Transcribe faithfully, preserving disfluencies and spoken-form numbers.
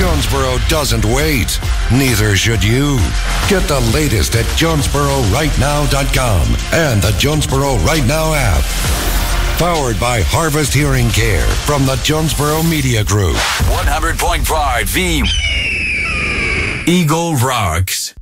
Jonesboro doesn't wait. Neither should you. Get the latest at Jonesboro Right Now dot com and the Jonesboro Right Now app. Powered by Harvest Hearing Care from the Jonesboro Media Group. one hundred point five The Eagle Rocks.